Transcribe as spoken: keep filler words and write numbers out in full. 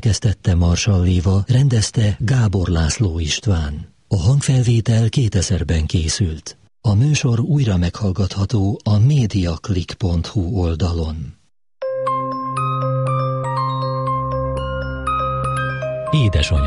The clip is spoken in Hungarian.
szerkesztette Marsalléva, rendezte Gábor László István. A hangfelvétel kétezerben készült. A műsor újra meghallgatható a mediaclick pont hu oldalon. Édesanyja.